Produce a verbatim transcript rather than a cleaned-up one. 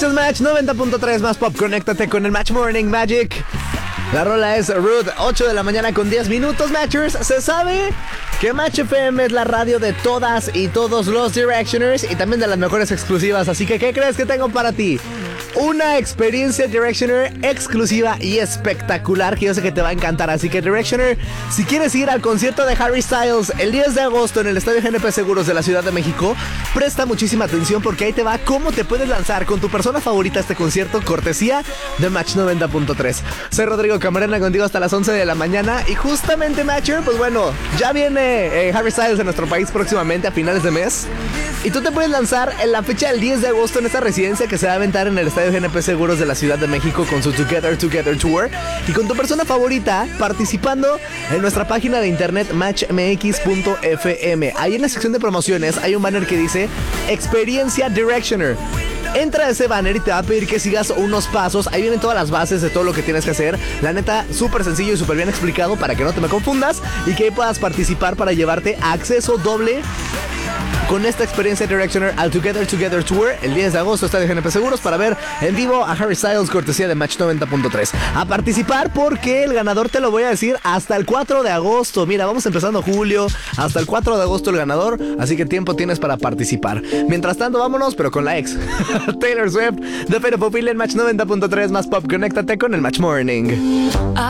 Escuchas Match noventa punto tres más pop. Conéctate con el Match Morning Magic. La rola es Rude, ocho de la mañana con diez minutos, Matchers. Se sabe que Match F M es la radio de todas y todos los Directioners y también de las mejores exclusivas. Así que, ¿qué crees que tengo para ti? Una experiencia Directioner exclusiva y espectacular que yo sé que te va a encantar. Así que, Directioner, si quieres ir al concierto de Harry Styles el diez de agosto en el Estadio G N P Seguros de la Ciudad de México, presta muchísima atención porque ahí te va cómo te puedes lanzar con tu persona favorita a este concierto, cortesía de Match noventa punto tres. Soy Rodrigo Camarena, contigo hasta las once de la mañana. Y justamente, Matcher, pues bueno, ya viene eh, Harry Styles en nuestro país próximamente a finales de mes. Y tú te puedes lanzar en la fecha del diez de agosto en esta residencia que se va a aventar en el Estadio G N P Seguros de la Ciudad de México con su Together Together Tour. Y con tu persona favorita participando en nuestra página de internet match m x punto f m. Ahí en la sección de promociones hay un banner que dice Experiencia Directioner. Entra a ese banner y te va a pedir que sigas unos pasos. Ahí vienen todas las bases de todo lo que tienes que hacer. La neta, súper sencillo y súper bien explicado para que no te me confundas y que ahí puedas participar para llevarte acceso doble con esta experiencia Directioner al Together Together Tour el diez de agosto, Estadio G N P Seguros, para ver en vivo a Harry Styles, cortesía de Match noventa punto tres. A participar porque el ganador te lo voy a decir hasta el cuatro de agosto. Mira, vamos empezando julio, hasta el cuatro de agosto el ganador, así que tiempo tienes para participar. Mientras tanto, vámonos, pero con la ex. Taylor Swift, de Fero Popil en Match noventa punto tres más pop. Conéctate con el Match Morning.